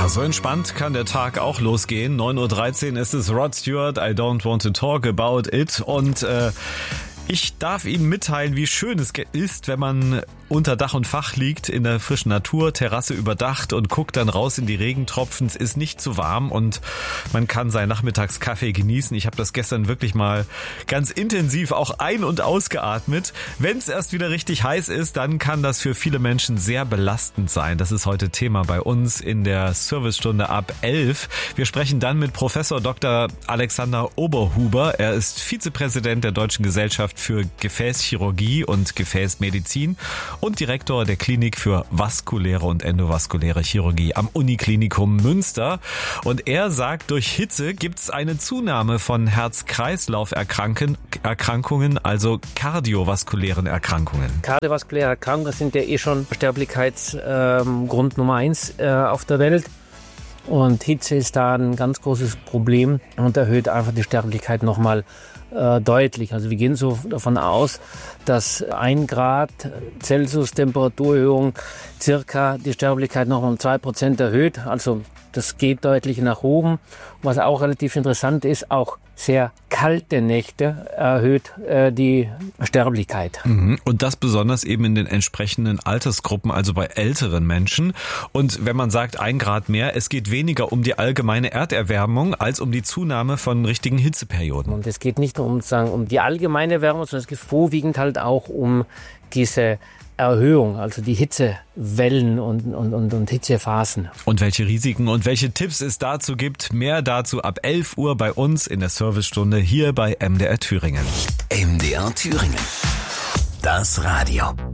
Ja, so entspannt kann der Tag auch losgehen. 9:13 Uhr ist es. Rod Stewart, I don't want to talk about it. Und ich darf Ihnen mitteilen, wie schön es ist, wenn man unter Dach und Fach liegt, in der frischen Natur, Terrasse überdacht und guckt dann raus in die Regentropfen. Es ist nicht zu warm und man kann seinen Nachmittagskaffee genießen. Ich habe das gestern wirklich mal ganz intensiv auch ein- und ausgeatmet. Wenn es erst wieder richtig heiß ist, dann kann das für viele Menschen sehr belastend sein. Das ist heute Thema bei uns in der Servicestunde ab 11. Wir sprechen dann mit Professor Dr. Alexander Oberhuber. Er ist Vizepräsident der Deutschen Gesellschaft für Gefäßchirurgie und Gefäßmedizin und Direktor der Klinik für vaskuläre und endovaskuläre Chirurgie am Uniklinikum Münster. Und er sagt, durch Hitze gibt es eine Zunahme von Herz-Kreislauf-Erkrankungen, also kardiovaskulären Erkrankungen. Kardiovaskuläre Erkrankungen sind ja schon Sterblichkeitsgrund Nummer 1 auf der Welt. Und Hitze ist da ein ganz großes Problem und erhöht einfach die Sterblichkeit nochmal deutlich. Also wir gehen so davon aus, dass 1 Grad Celsius Temperaturerhöhung circa die Sterblichkeit nochmal um 2% erhöht. Also das geht deutlich nach oben. Was auch relativ interessant ist, auch sehr kalte Nächte erhöht die Sterblichkeit. Und das besonders eben in den entsprechenden Altersgruppen, also bei älteren Menschen. Und wenn man sagt 1 Grad mehr, es geht weniger um die allgemeine Erderwärmung als um die Zunahme von richtigen Hitzeperioden. Und es geht nicht nur um die allgemeine Wärme, sondern es geht vorwiegend halt auch um diese Erhöhung, also die Hitzewellen und Hitzephasen. Und welche Risiken und welche Tipps es dazu gibt, mehr dazu ab 11 Uhr bei uns in der Servicestunde hier bei MDR Thüringen. MDR Thüringen. Das Radio.